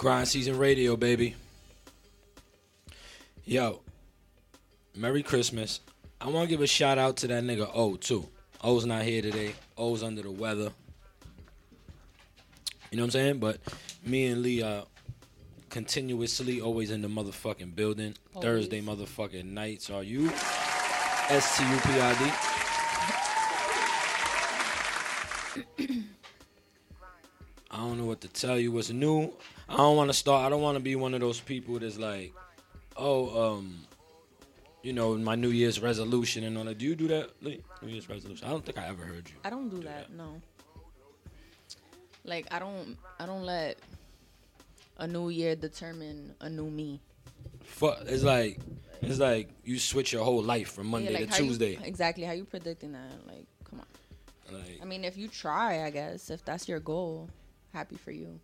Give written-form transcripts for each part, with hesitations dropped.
Grind Season Radio, baby. Yo, Merry Christmas. I want to give a shout out to that nigga O, too. O's not here today. O's under the weather. You know what I'm saying? But me and Lee are continuously always in the motherfucking building. Always. Thursday motherfucking nights. Are you? STUPID. I don't know what to tell you. What's new? I don't want to start. I don't want to be one of those people that's like, you know, my New Year's resolution and all that. Do you do that, Lee? New Year's resolution? I don't think I ever heard you. I don't do that. No. Like I don't let a new year determine a new me. It's like you switch your whole life from Monday to Tuesday. Exactly. How you predicting that? Like, come on. Like, I mean, if you try, I guess, if that's your goal, happy for you.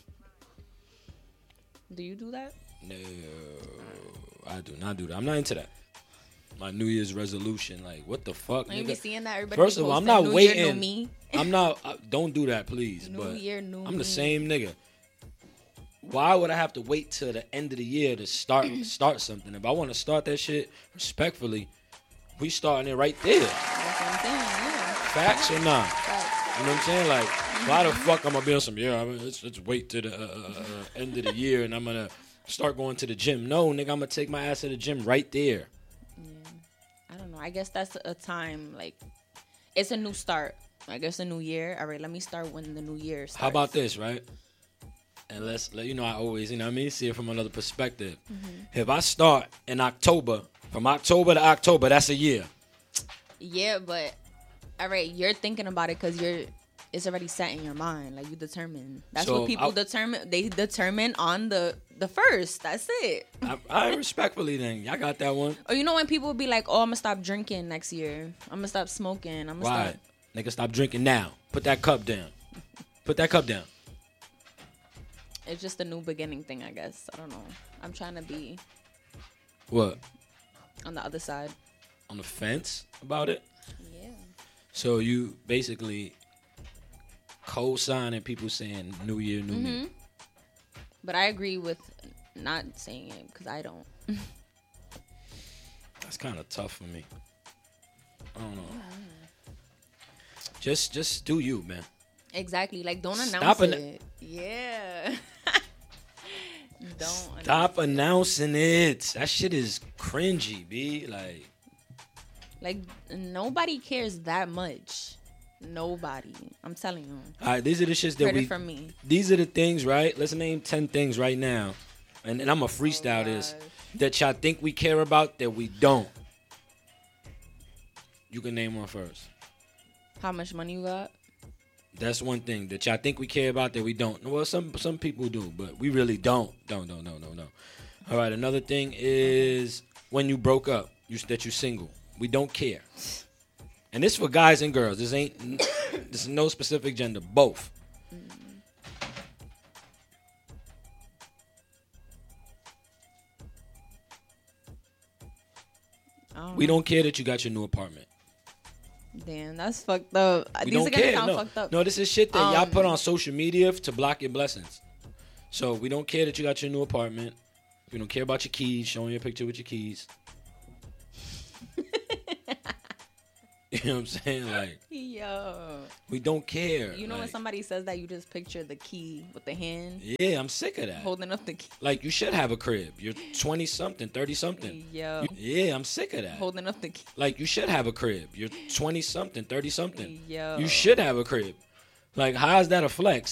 Do you do that? No, I do not do that. I'm not into that. My New Year's resolution, like, what the fuck? You be seeing that everybody. First of all, I'm not waiting. Year, new me. I'm not. Don't do that, please. New year, new I'm me. the same nigga. Why would I have to wait till the end of the year to start something? If I want to start that shit respectfully, we starting it right there. That's what I'm saying. Yeah. Facts or not? Facts. You know what I'm saying? Like, why the fuck I'm gonna be on some? Yeah, let's wait till the end of the year and I'm gonna start going to the gym. No, nigga, I'm gonna take my ass to the gym right there. Yeah. I don't know. I guess that's a time, like, it's a new start. I guess a new year. All right, let me start when the new year starts. How about this, right? And let's, you know, I always, you know what I mean, see it from another perspective. Mm-hmm. If I start in October, from October to October, that's a year. Yeah, but, all right, you're thinking about it because it's already set in your mind. Like, you determine. That's so what people determine. They determine on the first. That's it. I respectfully then. Y'all got that one. Or you know when people be like, oh, I'm going to stop drinking next year. I'm going to stop smoking. I'm going to stop. Nigga, stop drinking now. Put that cup down. Put that cup down. It's just a new beginning thing, I guess. I don't know. I'm trying to be... What? On the other side. On the fence about it? Yeah. So you basically co-signing people saying new year, new me. But I agree with not saying it because I don't. That's kind of tough for me. I don't know. Just do you, man. Exactly. Like, don't announce it. Yeah. Stop announcing it. That shit is cringy, B. Like, nobody cares that much. Nobody. I'm telling you. All right, these are the shits that from me. These are the things, right? Let's name 10 things right now. And I'm going to freestyle this. That y'all think we care about that we don't. You can name one first. How much money you got? That's one thing that y'all think we care about that we don't. Well, some people do, but we really don't. Don't. All right, another thing is when you broke up, that you single. We don't care. And this for guys and girls. This is no specific gender. Both. We don't care that you got your new apartment. Damn, that's fucked up. We don't care. Fucked up. No, this is shit that y'all put on social media to block your blessings. So we don't care that you got your new apartment. We don't care about your keys, showing your picture with your keys. You know what I'm saying? Like, yo, we don't care. You know when somebody says that, you just picture the key with the hand? Yeah, I'm sick of that. Holding up the key. Like, you should have a crib. You're 20-something, 30-something. Yo. Yeah, I'm sick of that. Holding up the key. Like, you should have a crib. You're 20-something, 30-something. Yo. You should have a crib. Like, how is that a flex?